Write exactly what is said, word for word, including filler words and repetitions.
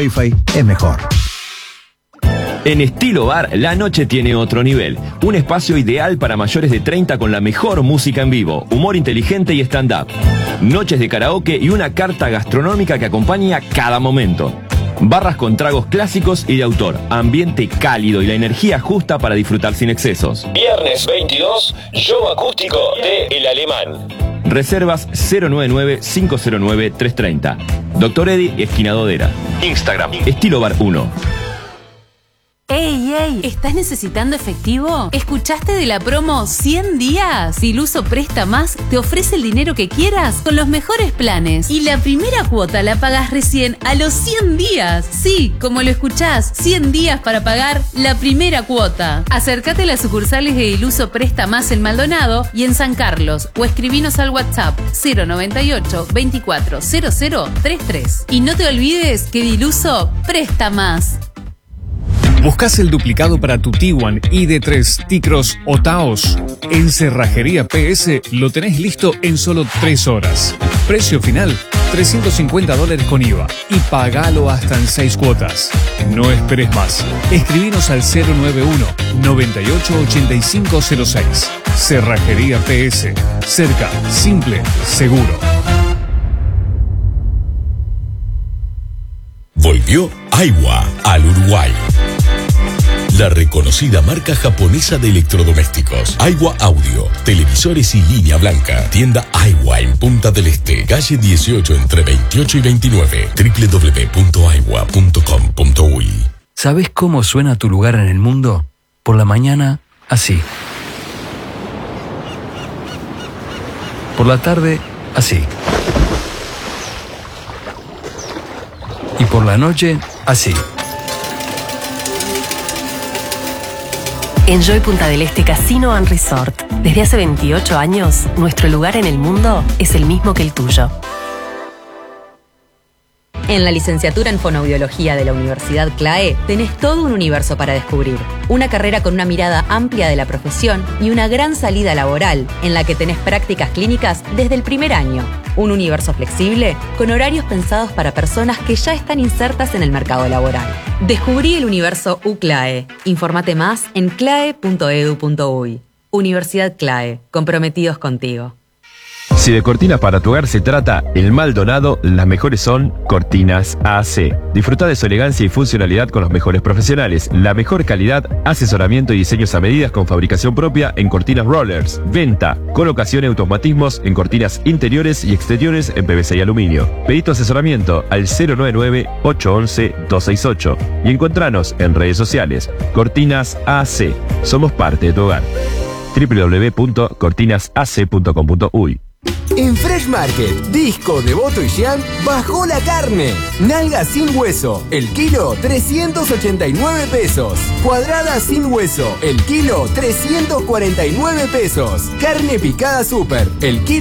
Wi-Fi es mejor. En Estilo Bar, la noche tiene otro nivel. Un espacio ideal para mayores de treinta con la mejor música en vivo, humor inteligente y stand-up. Noches de karaoke y una carta gastronómica que acompaña cada momento. Barras con tragos clásicos y de autor, ambiente cálido y la energía justa para disfrutar sin excesos. Viernes veintidós, show acústico de El Alemán. Reservas cero nueve nueve, cinco cero nueve, tres tres cero. Doctor Eddie, esquina Dodera. Instagram, Estilo Bar uno. ¡Ey, ey! ¿Estás necesitando efectivo? ¿Escuchaste de la promo cien días? Diluso Presta Más te ofrece el dinero que quieras con los mejores planes. Y la primera cuota la pagas recién a los cien días. Sí, como lo escuchás, cien días para pagar la primera cuota. Acércate a las sucursales de Diluso Presta Más en Maldonado y en San Carlos o escribinos al WhatsApp cero noventa y ocho, veinticuatro, cero cero, treinta y tres. Y no te olvides que Diluso Presta Más. ¿Buscas el duplicado para tu Tiguan, I D tres, T-Cross o Taos? En Cerrajería P S lo tenés listo en solo tres horas. Precio final, trescientos cincuenta dólares con I V A. Y pagalo hasta en seis cuotas. No esperes más. Escribinos al cero nueve uno, noventa y ocho, ochenta y cinco cero seis. Cerrajería P S. Cerca, simple, seguro. Volvió Aiwa al Uruguay. La reconocida marca japonesa de electrodomésticos. Aiwa Audio, televisores y línea blanca. Tienda Aiwa en Punta del Este, calle dieciocho entre veintiocho y veintinueve. doble u doble u doble u punto aiwa punto com punto uy. ¿Sabes cómo suena tu lugar en el mundo? Por la mañana, así. Por la tarde, así. Y por la noche, así. Enjoy Punta del Este Casino and Resort. Desde hace veintiocho años, nuestro lugar en el mundo es el mismo que el tuyo. En la licenciatura en Fonoaudiología de la Universidad CLAE tenés todo un universo para descubrir. Una carrera con una mirada amplia de la profesión y una gran salida laboral, en la que tenés prácticas clínicas desde el primer año. Un universo flexible con horarios pensados para personas que ya están insertas en el mercado laboral. Descubrí el universo UCLAE. Infórmate más en clae punto edu punto uy. Universidad CLAE. Comprometidos contigo. Si de cortinas para tu hogar se trata, en Maldonado las mejores son Cortinas A C. Disfruta de su elegancia y funcionalidad con los mejores profesionales, la mejor calidad, asesoramiento y diseños a medidas con fabricación propia en cortinas rollers. Venta, colocación y automatismos en cortinas interiores y exteriores en P V C y aluminio. Pedí tu asesoramiento al cero nueve nueve, ocho once, dos seis ocho y encontranos en redes sociales. Cortinas A C. Somos parte de tu hogar. doble u doble u doble u punto cortinas a c punto com punto uy. En Fresh Market, Disco, Devoto y Jean bajó la carne. Nalga sin hueso, el kilo trescientos ochenta y nueve pesos. Cuadrada sin hueso, el kilo trescientos cuarenta y nueve pesos. Carne picada super, el kilo